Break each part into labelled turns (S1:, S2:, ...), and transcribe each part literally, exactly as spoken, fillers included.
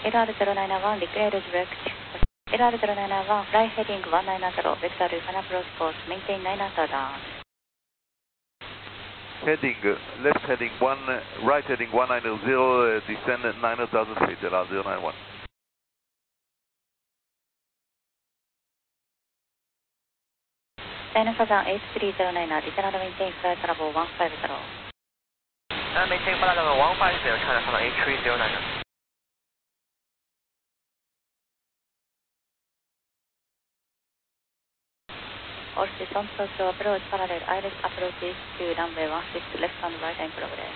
S1: エルアールゼロナインワン declared direct エルアールゼロナインワン fly heading one nine zero vector fan approach course maintain nine after down
S2: Heading, left heading one, right heading one nine zero, uh, descend nine thousand feet, L R zero nine one.
S1: China Southern eight three zero nine, additional maintain flight level one five zero.
S3: Uh, maintain flight level one five zero, China Southern eight three zero nine.
S1: All systems to approach parallel iris approaches to runway one six left and right in progress.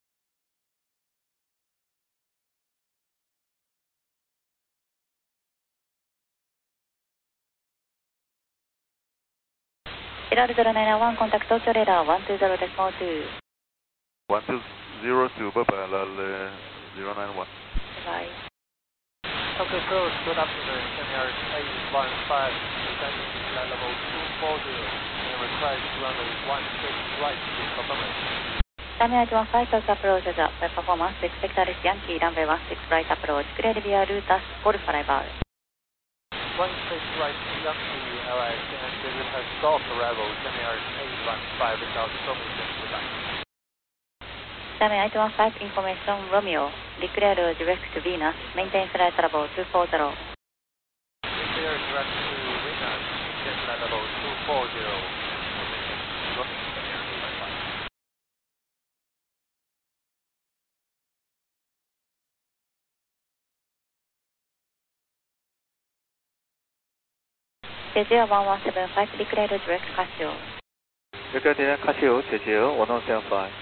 S1: L R zero nine one, contact Tokyo radar one two zero decimal two.
S2: one two zero two, bye bye, L R zero nine one.
S1: Bye.
S3: Tokyo approach, good afternoon, Chennai eight one five, descending flight level two four zero, and request runway one six right to confirmation.
S1: Chennai eight one five, Tokyo approach as a performance, expect Alice Yankee, runway one six right approach, cleared via route as Golf arrival.
S3: one six right Yankee, L S, and request golf arrival, Chennai eight one five, without information, goodbye.
S1: Chennai eight one five, information Romeo, declare direct to Venus, maintain flight level two four zero.
S3: Declare direct to Venus, maintain flight level two four zero.
S1: Jeju one one seven five, declare direct Casio.
S4: Declare direct Casio, Jeju one one seven five.